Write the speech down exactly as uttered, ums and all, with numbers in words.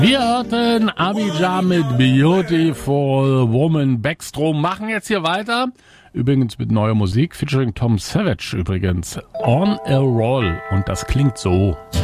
Wir hörten Abidjan mit Beautiful Woman. Backstrom machen jetzt hier weiter. Übrigens mit neuer Musik, featuring Tom Savage übrigens. On a Roll. Und das klingt so.